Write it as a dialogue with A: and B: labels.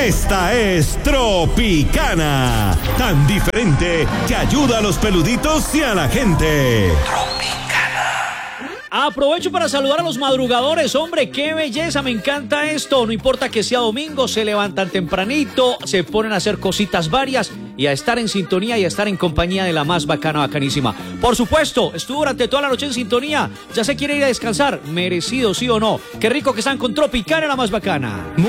A: Esta es Tropicana, tan diferente que ayuda a los peluditos y a la gente.
B: Aprovecho para saludar a los madrugadores, hombre, qué belleza, me encanta esto, no importa que sea domingo, se levantan tempranito, se ponen a hacer cositas varias y a estar en sintonía y a estar en compañía de la más bacana, bacanísima. Por supuesto, estuvo durante toda la noche en sintonía, ya se quiere ir a descansar, merecido, sí o no, qué rico que están con Tropicana, la más bacana.